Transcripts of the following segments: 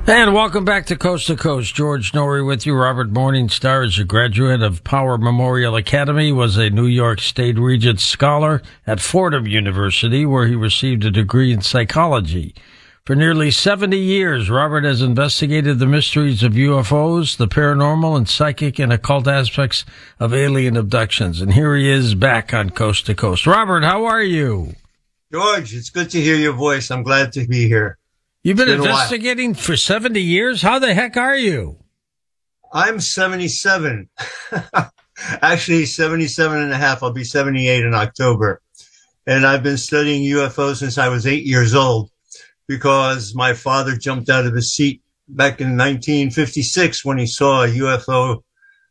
And welcome back to Coast. George Norrie with you. Robert Morningstar is a graduate of Power Memorial Academy, was a New York State Regent Scholar at Fordham University, where he received a degree in psychology. For nearly 70 years, Robert has investigated the mysteries of UFOs, the paranormal and psychic and occult aspects of alien abductions. And here he is back on Coast to Coast. Robert, how are you? George, it's good to hear your voice. I'm glad to be here. You've been investigating for 70 years? How the heck are you? I'm 77. Actually, 77 and a half. I'll be 78 in October. And I've been studying UFOs since I was 8 years old because my father jumped out of his seat back in 1956 when he saw a UFO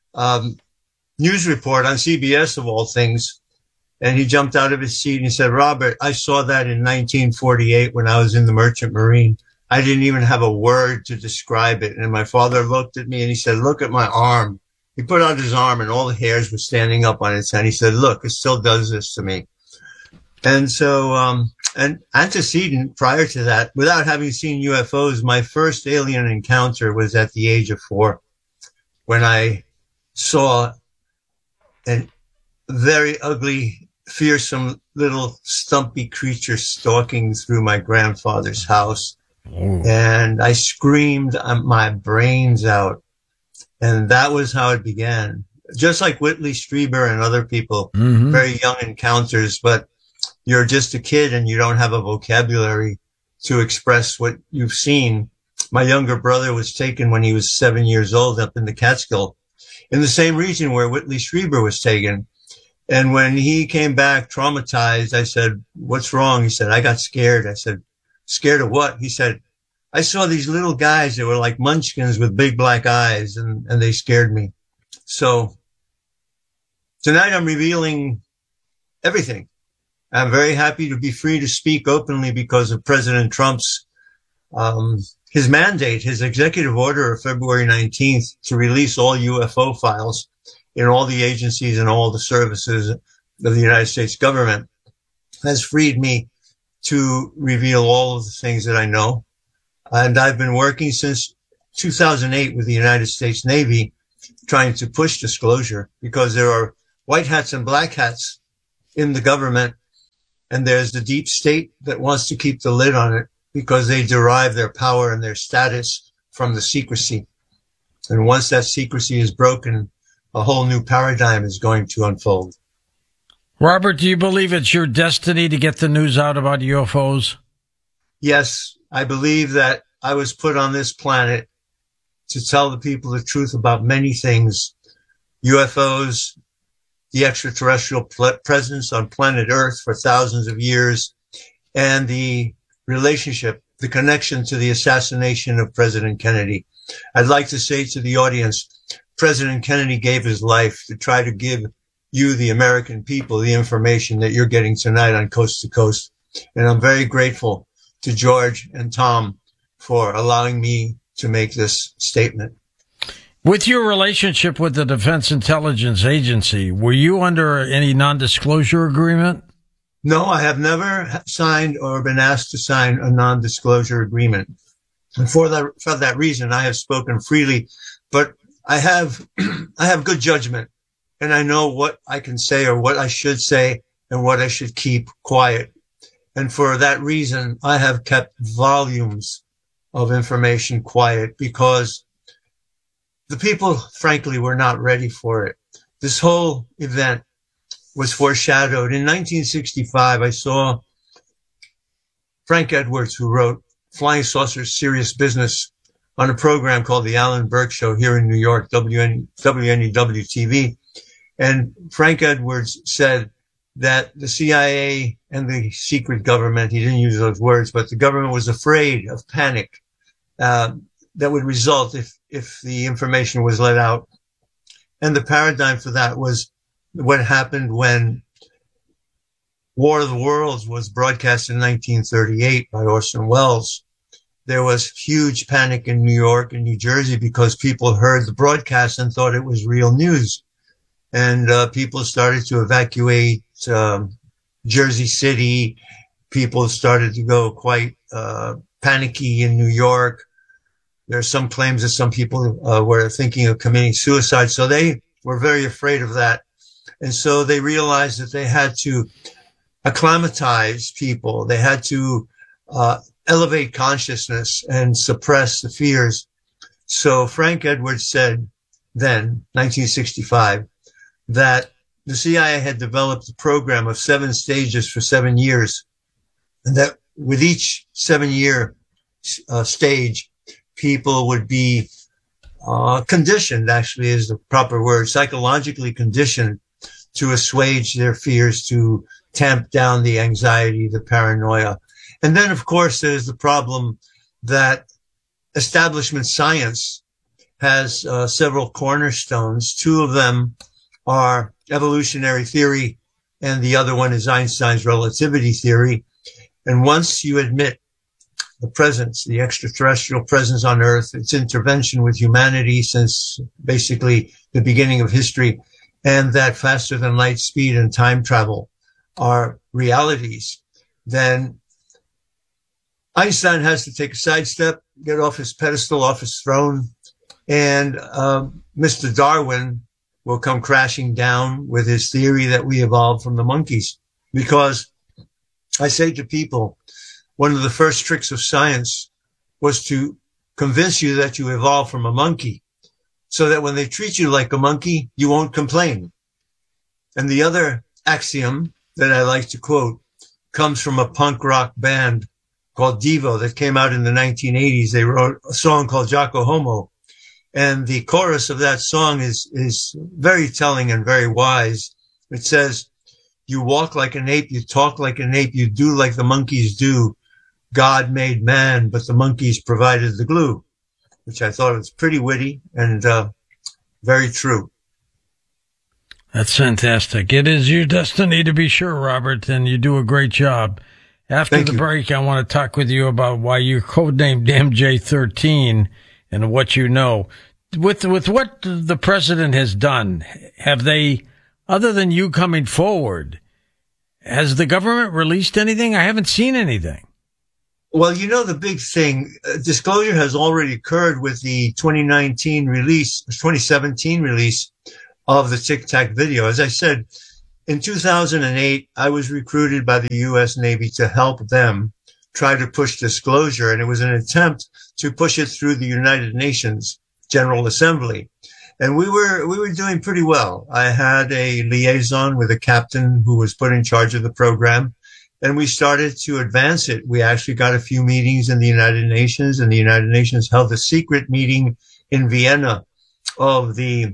news report on CBS, of all things. And he jumped out of his seat and he said, Robert, I saw that in 1948 when I was in the Merchant Marine. I didn't even have a word to describe it. And my father looked at me and he said, look at my arm. He put out his arm and all the hairs were standing up on its head. He said, look, it still does this to me. And so, and antecedent prior to that, without having seen UFOs, my first alien encounter was at the age of 4 when I saw a very ugly, fearsome little stumpy creature stalking through my grandfather's house. Oh. And I screamed my brains out. And that was how it began. Just like Whitley Strieber and other people, very young encounters, but you're just a kid and you don't have a vocabulary to express what you've seen. My younger brother was taken when he was 7 years old up in the Catskill, in the same region where Whitley Strieber was taken. And when he came back traumatized, I said, what's wrong? He said, I got scared. I said, scared of what? He said, I saw these little guys that were like munchkins with big black eyes and they scared me. So tonight I'm revealing everything. I'm very happy to be free to speak openly because of President Trump's, his mandate, his executive order of February 19th to release all UFO files in all the agencies and all the services of the United States government has freed me to reveal all of the things that I know. And I've been working since 2008 with the United States Navy trying to push disclosure because there are white hats and black hats in the government. And there's the deep state that wants to keep the lid on it because they derive their power and their status from the secrecy. And once that secrecy is broken, a whole new paradigm is going to unfold. Robert, do you believe it's your destiny to get the news out about UFOs? Yes, I believe that I was put on this planet to tell the people the truth about many things. UFOs, the extraterrestrial presence on planet Earth for thousands of years, and the relationship, the connection to the assassination of President Kennedy. I'd like to say to the audience, President Kennedy gave his life to try to give you, the American people, the information that you're getting tonight on Coast to Coast. And I'm very grateful to George and Tom for allowing me to make this statement. With your relationship with the Defense Intelligence Agency, were you under any non-disclosure agreement? No, I have never signed or been asked to sign a non-disclosure agreement. And for that reason, I have spoken freely, but I have good judgment and I know what I can say or what I should say and what I should keep quiet. And for that reason, I have kept volumes of information quiet because the people, frankly, were not ready for it. This whole event was foreshadowed. In 1965, I saw Frank Edwards, who wrote Flying Saucers Serious Business, on a program called The Alan Burke Show here in New York, WNEW-TV. And Frank Edwards said that the CIA and the secret government, he didn't use those words, but the government was afraid of panic that would result if the information was let out. And the paradigm for that was what happened when War of the Worlds was broadcast in 1938 by Orson Welles. There was huge panic in New York and New Jersey because people heard the broadcast and thought it was real news. And people started to evacuate Jersey City. People started to go quite panicky in New York. There are some claims that some people were thinking of committing suicide. So they were very afraid of that. And so they realized that they had to acclimatize people. They had to elevate consciousness and suppress the fears. So Frank Edwards said then, 1965, that the CIA had developed a program of 7 stages for 7 years, and that with each 7-year stage, people would be conditioned, actually is the proper word, psychologically conditioned to assuage their fears, to tamp down the anxiety, the paranoia. And then, of course, there's the problem that establishment science has several cornerstones. 2 of them are evolutionary theory, and the other one is Einstein's relativity theory. And once you admit the presence, the extraterrestrial presence on Earth, its intervention with humanity since basically the beginning of history, and that faster than light speed and time travel are realities, then Einstein has to take a sidestep, get off his pedestal, off his throne, and Mr. Darwin will come crashing down with his theory that we evolved from the monkeys. Because I say to people, one of the first tricks of science was to convince you that you evolved from a monkey, so that when they treat you like a monkey, you won't complain. And the other axiom that I like to quote comes from a punk rock band called Devo that came out in the 1980s. They wrote a song called Jocko Homo. And the chorus of that song is very telling and very wise. It says, "You walk like an ape, you talk like an ape, you do like the monkeys do. God made man, but the monkeys provided the glue," which I thought was pretty witty and very true. That's fantastic. It is your destiny, to be sure, Robert, and you do a great job. After the break, I want to talk with you about why you're codenamed MJ13 and what you know. With what the president has done, have they, other than you coming forward, has the government released anything? I haven't seen anything. Well, you know, the big thing, disclosure has already occurred with the 2017 release of the Tic Tac video. As I said, in 2008, I was recruited by the U.S. Navy to help them try to push disclosure, and it was an attempt to push it through the United Nations General Assembly. And we were doing pretty well. I had a liaison with a captain who was put in charge of the program, and we started to advance it. We actually got a few meetings in the United Nations, and the United Nations held a secret meeting in Vienna of the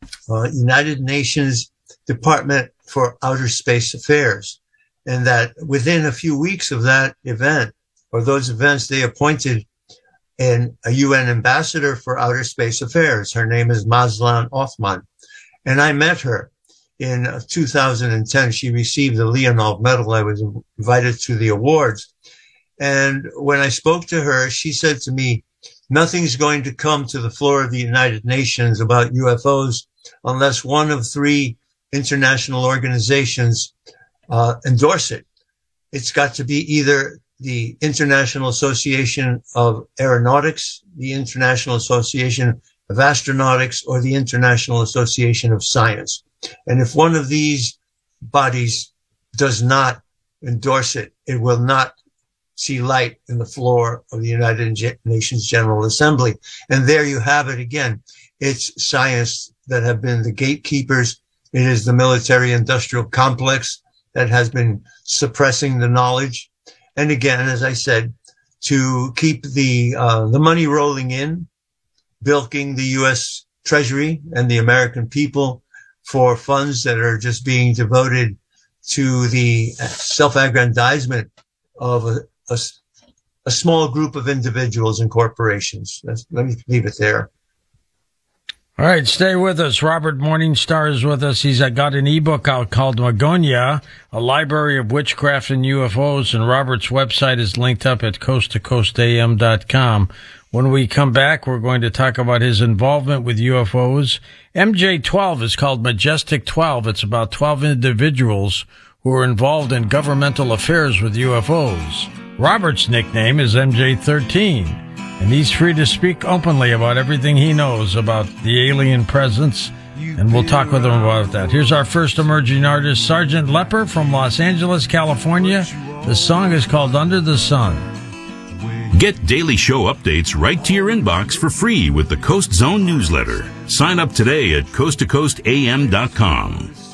United Nations Department for Outer Space Affairs. And that within a few weeks of that event, or those events, they appointed a UN ambassador for outer space affairs. Her name is Mazlan Othman. And I met her in 2010. She received the Leonov Medal. I was invited to the awards. And when I spoke to her, she said to me, "Nothing's going to come to the floor of the United Nations about UFOs unless one of 3 international organizations endorse it. It's got to be either the International Association of Aeronautics, the International Association of Astronautics, or the International Association of Science. And if one of these bodies does not endorse it, it will not see light in the floor of the United Nations General Assembly." And there you have it again. It's science that have been the gatekeepers. It is the military-industrial complex that has been suppressing the knowledge. And again, as I said, to keep the money rolling in, bilking the U.S. Treasury and the American people for funds that are just being devoted to the self-aggrandizement of a small group of individuals and corporations. Let me leave it there. All right, stay with us. Robert Morningstar is with us. He's got an ebook out called Magonia, A Library of Witchcraft and UFOs, and Robert's website is linked up at coasttocoastam.com. When we come back, we're going to talk about his involvement with UFOs. MJ12 is called Majestic 12. It's about 12 individuals who are involved in governmental affairs with UFOs. Robert's nickname is MJ13. And he's free to speak openly about everything he knows about the alien presence, and we'll talk with him about that. Here's our first emerging artist, Sergeant Leper from Los Angeles, California. The song is called Under the Sun. Get daily show updates right to your inbox for free with the Coast Zone newsletter. Sign up today at coasttocoastam.com.